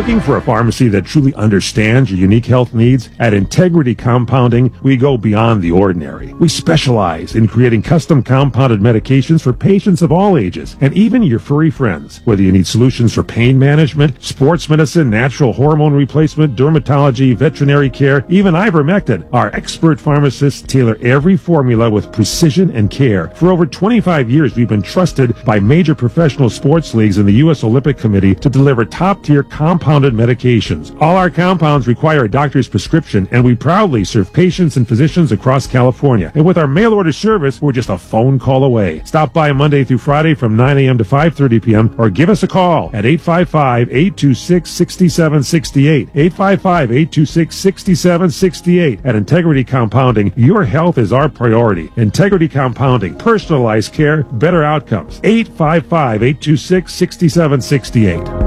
Looking for a pharmacy that truly understands your unique health needs? At Integrity Compounding, we go beyond the ordinary. We specialize in creating custom compounded medications for patients of all ages, and even your furry friends. Whether you need solutions for pain management, sports medicine, natural hormone replacement, dermatology, veterinary care, even ivermectin, our expert pharmacists tailor every formula with precision and care. For over 25 years, we've been trusted by major professional sports leagues and the U.S. Olympic Committee to deliver top-tier compounded medications. All our compounds require a doctor's prescription, and we proudly serve patients and physicians across California. And with our mail-order service, we're just a phone call away. Stop by Monday through Friday from 9 a.m. to 5:30 p.m. or give us a call at 855-826-6768. 855-826-6768. At Integrity Compounding, your health is our priority. Integrity Compounding, personalized care, better outcomes. 855-826-6768.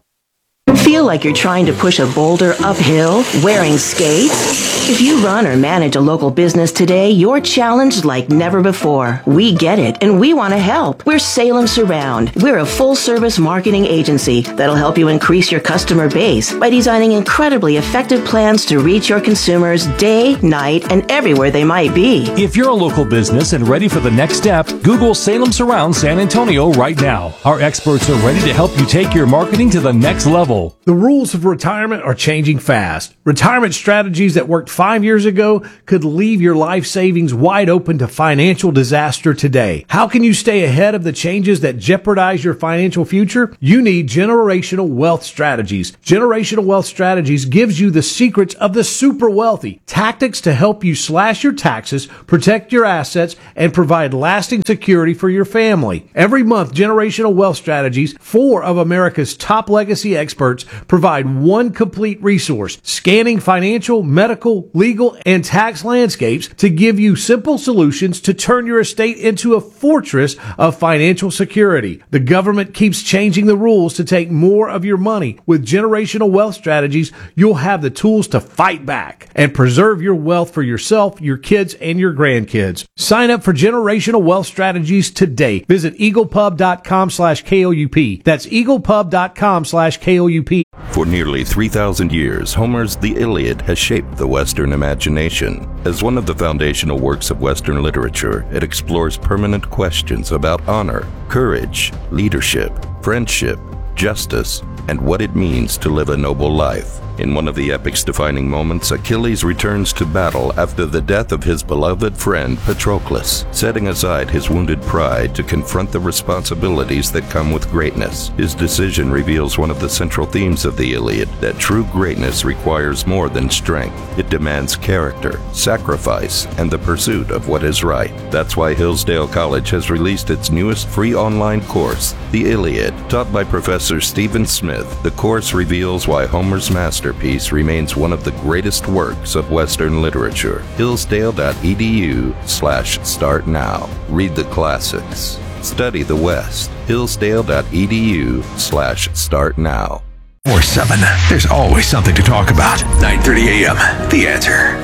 Feel like you're trying to push a boulder uphill wearing skates? If you run or manage a local business today, you're challenged like never before. We get it, and we want to help. We're Salem Surround. We're a full-service marketing agency that'll help you increase your customer base by designing incredibly effective plans to reach your consumers day, night, and everywhere they might be. If you're a local business and ready for the next step, Google Salem Surround San Antonio right now. Our experts are ready to help you take your marketing to the next level. The rules of retirement are changing fast. Retirement strategies that worked 5 years ago could leave your life savings wide open to financial disaster today. How can you stay ahead of the changes that jeopardize your financial future? You need Generational Wealth Strategies. Generational Wealth Strategies gives you the secrets of the super wealthy, tactics to help you slash your taxes, protect your assets, and provide lasting security for your family. Every month, Generational Wealth Strategies, 4 of America's top legacy experts, provide one complete resource, scanning financial, medical, legal, and tax landscapes to give you simple solutions to turn your estate into a fortress of financial security. The government keeps changing the rules to take more of your money. With Generational Wealth Strategies, you'll have the tools to fight back and preserve your wealth for yourself, your kids, and your grandkids. Sign up for Generational Wealth Strategies today. Visit eaglepub.com/KOUP. That's eaglepub.com/KOUP. For nearly 3,000 years, Homer's The Iliad has shaped the Western imagination. As one of the foundational works of Western literature, it explores permanent questions about honor, courage, leadership, friendship, justice, and what it means to live a noble life. In one of the epic's defining moments, Achilles returns to battle after the death of his beloved friend Patroclus, setting aside his wounded pride to confront the responsibilities that come with greatness. His decision reveals one of the central themes of the Iliad, that true greatness requires more than strength. It demands character, sacrifice, and the pursuit of what is right. That's why Hillsdale College has released its newest free online course, The Iliad. Taught by Professor Stephen Smith, the course reveals why Homer's masterpiece remains one of the greatest works of Western literature. Hillsdale.edu/start now. Read the classics. Study the West. Hillsdale.edu/start now. Or 7. There's always something to talk about. 9:30 a.m. The Answer.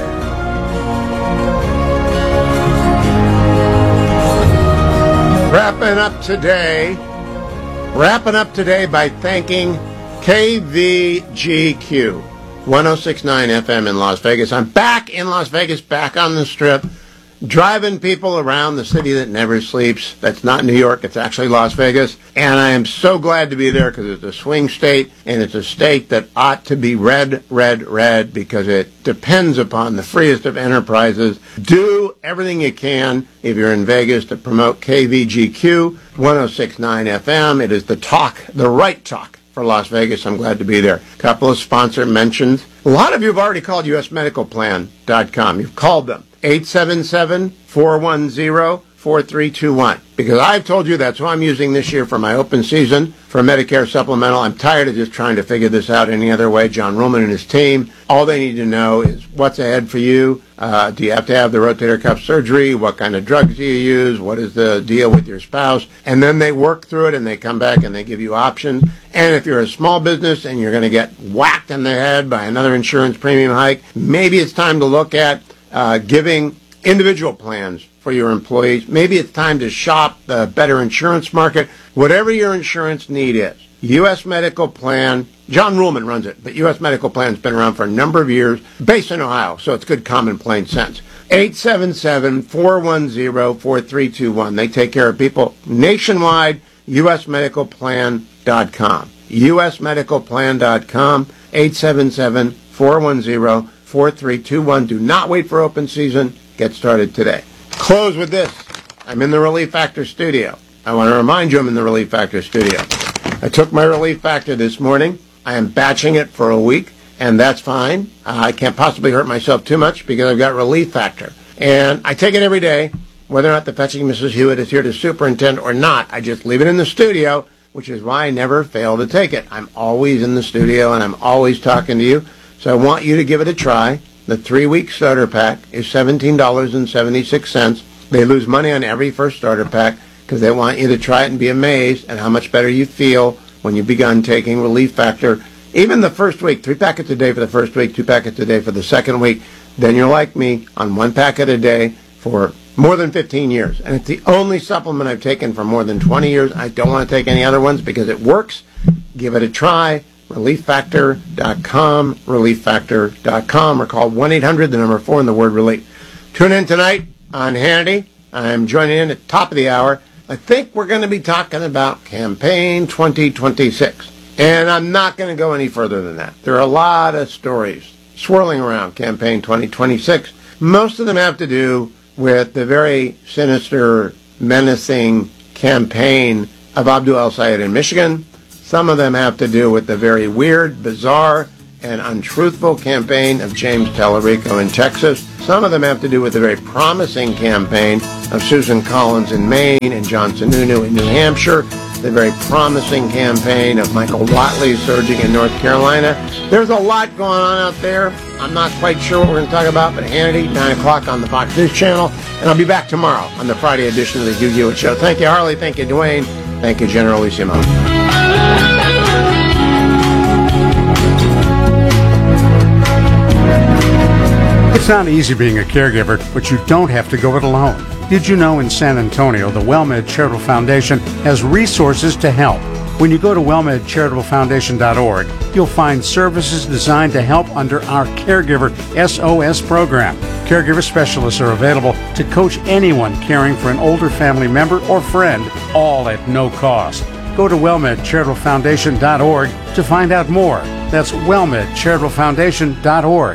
Wrapping up today by thanking KVGQ 106.9 FM in Las Vegas. I'm back in Las Vegas, back on the Strip, driving people around the city that never sleeps. That's not New York, it's actually Las Vegas. And I am so glad to be there because it's a swing state, and it's a state that ought to be red, because it depends upon the freest of enterprises. Do everything you can, if you're in Vegas, to promote KVGQ 106.9 FM. It is the talk, the right talk for Las Vegas. I'm glad to be there. A couple of sponsor mentions. A lot of you have already called usmedicalplan.com. You've called them. 877-410-4321. Because I've told you that's who I'm using this year for my open season for Medicare supplemental. I'm tired of just trying to figure this out any other way. John Ruhlman and his team, all they need to know is what's ahead for you. Do you have to have the rotator cuff surgery? What kind of drugs do you use? What is the deal with your spouse? And then they work through it, and they come back and they give you options. And if you're a small business and you're going to get whacked in the head by another insurance premium hike, maybe it's time to look at giving individual plans for your employees. Maybe it's time to shop the better insurance market. Whatever your insurance need is, U.S. Medical Plan. John Ruhlman runs it, but U.S. Medical Plan's been around for a number of years, based in Ohio, so it's good common plain sense. 877-410-4321. They take care of people nationwide. USMedicalPlan.com. USMedicalPlan.com. 877-410-4321. Do not wait for open season. Get started today. Close with this. I'm in the Relief Factor studio. I want to remind you I'm in the Relief Factor studio. I took my Relief Factor this morning. I am batching it for a week, and that's fine. I can't possibly hurt myself too much because I've got Relief Factor. And I take it every day, whether or not the fetching Mrs. Hewitt is here to superintend or not. I just leave it in the studio, which is why I never fail to take it. I'm always in the studio, and I'm always talking to you. So I want you to give it a try. The 3-week starter pack is $17.76. They lose money on every first starter pack because they want you to try it and be amazed at how much better you feel when you begun taking Relief Factor. Even the first week, 3 packets a day for the first week, 2 packets a day for the second week. Then you're like me on 1 packet a day for more than 15 years. And it's the only supplement I've taken for more than 20 years. I don't want to take any other ones because it works. Give it a try. ReliefFactor.com, ReliefFactor.com, or call 1-800, the number 4, and the word relief. Tune in tonight on Hannity. I'm joining in at the top of the hour. I think we're going to be talking about Campaign 2026. And I'm not going to go any further than that. There are a lot of stories swirling around Campaign 2026. Most of them have to do with the very sinister, menacing campaign of Abdul El-Sayed in Michigan. Some of them have to do with the very weird, bizarre, and untruthful campaign of James Tallarico in Texas. Some of them have to do with the very promising campaign of Susan Collins in Maine and John Sununu in New Hampshire. The very promising campaign of Michael Whatley surging in North Carolina. There's a lot going on out there. I'm not quite sure what we're going to talk about, but Hannity, 9 o'clock on the Fox News Channel. And I'll be back tomorrow on the Friday edition of the Hugh Hewitt Show. Thank you, Harley. Thank you, Dwayne. Thank you, Generalissimo. It's not easy being a caregiver, but you don't have to go it alone. Did you know in San Antonio, the WellMed Charitable Foundation has resources to help? When you go to wellmedcharitablefoundation.org, you'll find services designed to help under our Caregiver SOS program. Caregiver specialists are available to coach anyone caring for an older family member or friend, all at no cost. Go to wellmedcharitablefoundation.org to find out more. That's wellmedcharitablefoundation.org.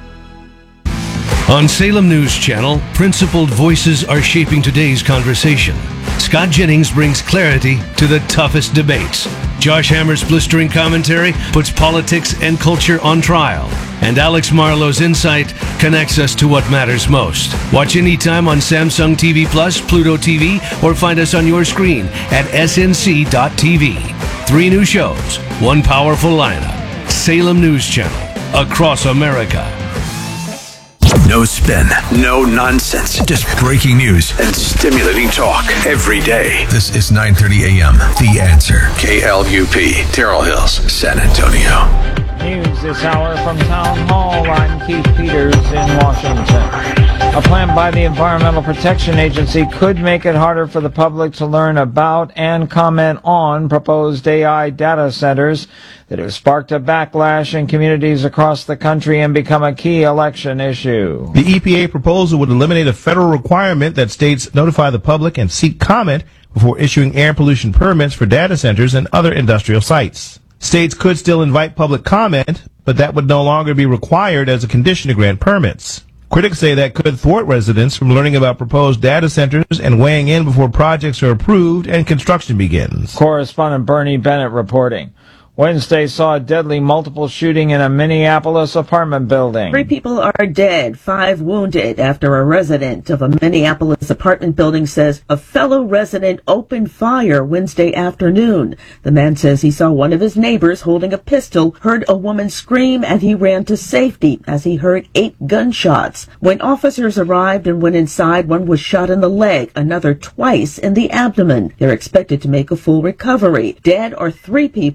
On Salem News Channel, principled voices are shaping today's conversation. Scott Jennings brings clarity to the toughest debates. Josh Hammer's blistering commentary puts politics and culture on trial. And Alex Marlowe's insight connects us to what matters most. Watch anytime on Samsung TV Plus, Pluto TV, or find us on your screen at snc.tv. 3 new shows, 1 powerful lineup. Salem News Channel, across America. No spin, no nonsense, just breaking news and stimulating talk every day. This is 9:30 a.m. The Answer. KLUP, Terrell Hills, San Antonio. News this hour from Town Hall. I'm Keith Peters in Washington. A plan by the Environmental Protection Agency could make it harder for the public to learn about and comment on proposed AI data centers that have sparked a backlash in communities across the country and become a key election issue. The EPA proposal would eliminate a federal requirement that states notify the public and seek comment before issuing air pollution permits for data centers and other industrial sites. States could still invite public comment, but that would no longer be required as a condition to grant permits. Critics say that could thwart residents from learning about proposed data centers and weighing in before projects are approved and construction begins. Correspondent Bernie Bennett reporting. Wednesday saw a deadly multiple shooting in a Minneapolis apartment building. 3 people are dead, 5 wounded after a resident of a Minneapolis apartment building says a fellow resident opened fire Wednesday afternoon. The man says he saw one of his neighbors holding a pistol, heard a woman scream, and he ran to safety as he heard 8 gunshots. When officers arrived and went inside, one was shot in the leg, another twice in the abdomen. They're expected to make a full recovery. Dead are 3 people, including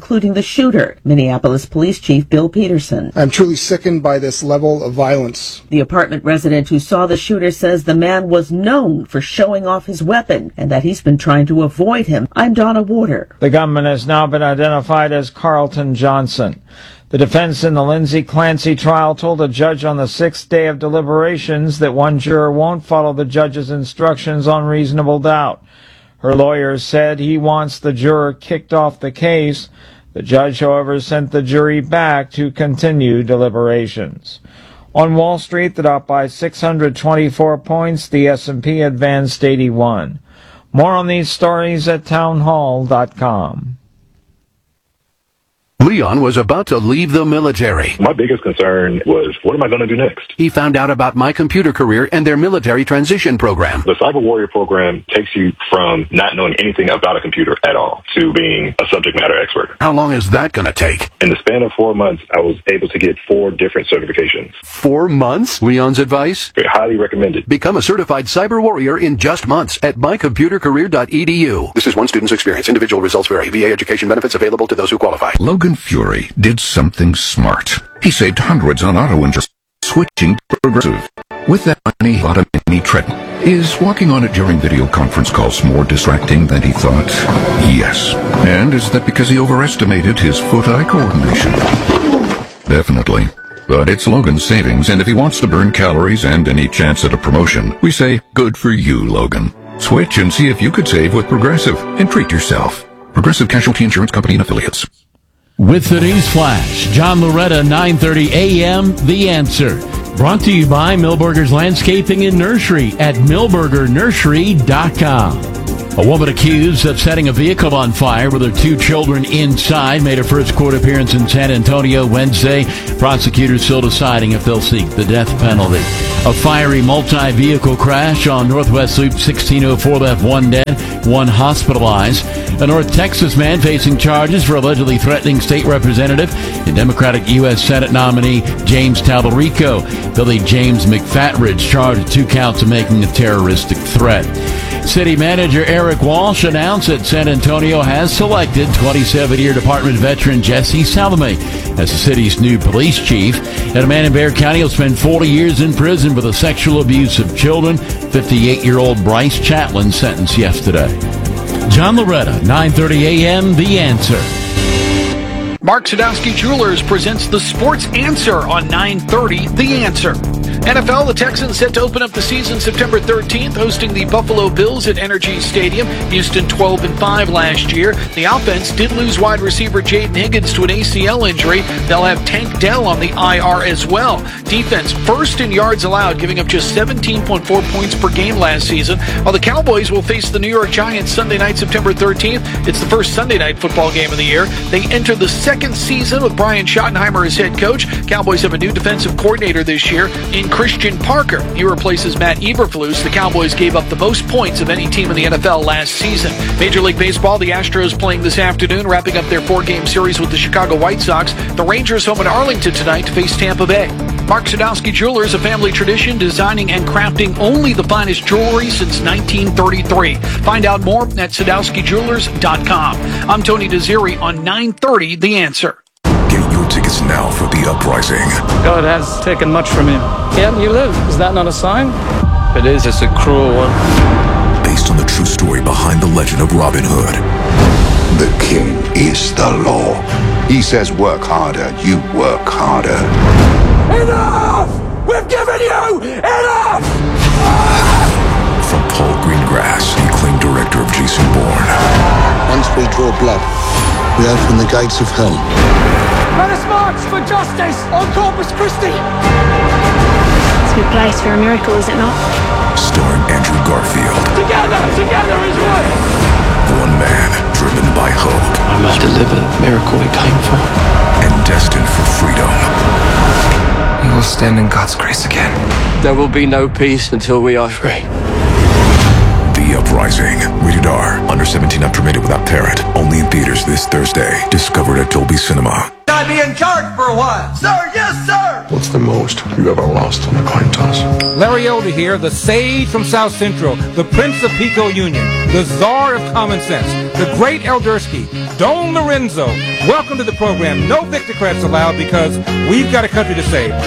including the shooter, Minneapolis Police Chief Bill Peterson. I'm truly sickened by this level of violence. The apartment resident who saw the shooter says the man was known for showing off his weapon and that he's been trying to avoid him. I'm Donna Warder. The gunman has now been identified as Carlton Johnson. The defense in the Lindsay Clancy trial told a judge on the sixth day of deliberations that one juror won't follow the judge's instructions on reasonable doubt. Her lawyer said he wants the juror kicked off the case. The judge, however, sent the jury back to continue deliberations. On Wall Street, the Dow by 624 points, the S&P advanced 81. More on these stories at townhall.com. Leon was about to leave the military. My biggest concern was, what am I going to do next? He found out about My Computer Career and their military transition program. The Cyber Warrior program takes you from not knowing anything about a computer at all to being a subject matter expert. How long is that going to take? In the span of 4 months, I was able to get 4 different certifications. 4 months? Leon's advice? Highly recommended. Become a certified cyber warrior in just months at mycomputercareer.edu. This is one student's experience. Individual results vary. VA education benefits available to those who qualify. Logan Fury did something smart. He saved hundreds on auto insurance, switching to Progressive. With that money, he bought a mini treadmill. Is walking on it during video conference calls more distracting than he thought? Yes. And is that because he overestimated his foot-eye coordination? Definitely. But it's Logan's savings, and if he wants to burn calories and any chance at a promotion, we say, good for you, Logan. Switch and see if you could save with Progressive, and treat yourself. Progressive Casualty Insurance Company and Affiliates. With the News Flash, John Loretta, 9:30 a.m., The Answer. Brought to you by Milberger's Landscaping and Nursery at milbergernursery.com. A woman accused of setting a vehicle on fire with her 2 children inside made her first court appearance in San Antonio Wednesday. Prosecutors still deciding if they'll seek the death penalty. A fiery multi-vehicle crash on Northwest Loop 1604 left 1 dead, 1 hospitalized. A North Texas man facing charges for allegedly threatening state representative and Democratic U.S. Senate nominee James Talarico. Billy James McFatridge charged with 2 counts of making a terroristic threat. City manager Eric Walsh announced that San Antonio has selected 27-year Department veteran Jesse Salome as the city's new police chief. And a man in Bexar County will spend 40 years in prison for the sexual abuse of children. 58-year-old Bryce Chatlin sentenced yesterday. John Loretta, 9:30 a.m., The Answer. Mark Sadowski Jewelers presents the Sports Answer on 9:30, The Answer. NFL, the Texans set to open up the season September 13th, hosting the Buffalo Bills at Energy Stadium. Houston 12-5 last year. The offense did lose wide receiver Jaden Higgins to an ACL injury. They'll have Tank Dell on the IR as well. Defense first in yards allowed, giving up just 17.4 points per game last season. While the Cowboys will face the New York Giants Sunday night, September 13th. It's the first Sunday night football game of the year. They enter the second season with Brian Schottenheimer as head coach. Cowboys have a new defensive coordinator this year in Christian Parker. He replaces Matt Eberflus. The Cowboys gave up the most points of any team in the NFL last season. Major League Baseball, the Astros playing this afternoon, wrapping up their 4-game series with the Chicago White Sox. The Rangers home in Arlington tonight to face Tampa Bay. Mark Sadowski Jewelers, a family tradition, designing and crafting only the finest jewelry since 1933. Find out more at SadowskiJewelers.com. I'm Tony Desiri on 9:30, The Answer. Get your tickets now for The Uprising. God has taken much from you. Yet you live. Is that not a sign? It is. It's a cruel one. Based on the true story behind the legend of Robin Hood. The king is the law. He says work harder, you work harder. Enough! We've given you enough! From Paul Greengrass, the acclaimed director of Jason Bourne. Once we draw blood, we open the gates of hell. Let us march for justice on Corpus Christi! It's a good place for a miracle, is it not? Starring Andrew Garfield. Together is one! One man driven by hope. I must deliver the miracle we came for. And destined for freedom. We will stand in God's grace again. There will be no peace until we are free. The Uprising. Rated R. Under 17 not permitted without parent. Only in theaters this Thursday. Discovered at Dolby Cinema. I'd be in charge for a while. Sir, yes, sir! What's the most you ever lost on a coin toss? Larry Elder here, the sage from South Central, the Prince of Pico Union. the czar of common sense, the great Eldersky, Don Lorenzo. Welcome to the program. No Victocrats allowed because we've got a country to save.